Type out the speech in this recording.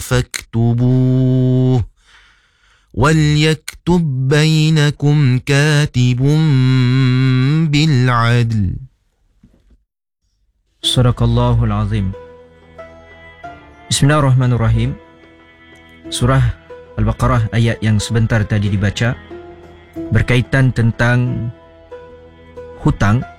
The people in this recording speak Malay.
فاكتبوه وليكتب بينكم كاتب بالعدل. Sadaqallahul Azim. Bismillahirrahmanirrahim. Surah Al-Baqarah ayat yang sebentar tadi dibaca berkaitan tentang hutang